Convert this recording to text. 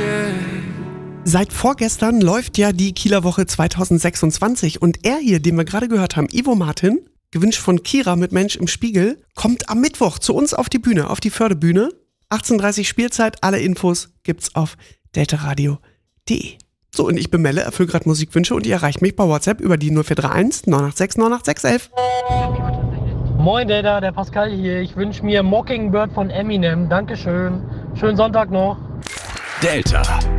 Seit vorgestern läuft ja die Kieler Woche 2026 und er hier, den wir gerade gehört haben, Ivo Martin, gewünscht von Kira mit Mensch im Spiegel, kommt am Mittwoch zu uns auf die Bühne, auf die Förderbühne. 18:30 Spielzeit, alle Infos gibt's auf deltaradio.de. So, und ich bin Melle, erfülle gerade Musikwünsche und ihr erreicht mich bei WhatsApp über die 0431 986 98611. Moin Delta, der Pascal hier. Ich wünsche mir Mockingbird von Eminem. Dankeschön. Schönen Sonntag noch. Delta.